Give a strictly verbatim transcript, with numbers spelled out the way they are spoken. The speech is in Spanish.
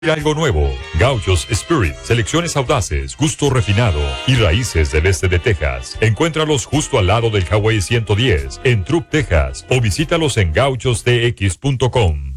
Algo nuevo, Gauchos Spirit, selecciones audaces, gusto refinado y raíces del este de Texas. Encuéntralos justo al lado del Highway ciento diez en Trupp, Texas, o visítalos en gauchos t x punto com.